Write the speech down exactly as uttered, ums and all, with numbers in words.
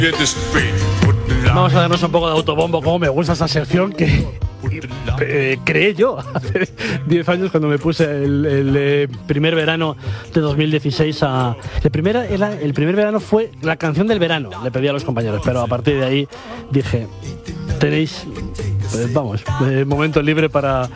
Vamos a darnos un poco de autobombo, como me gusta esa sección que eh, creé yo hace diez años cuando me puse el, el eh, primer verano de dos mil dieciséis a... El primer, el, el primer verano fue la canción del verano, le pedí a los compañeros, pero a partir de ahí dije, tenéis, pues vamos, eh, momento libre para,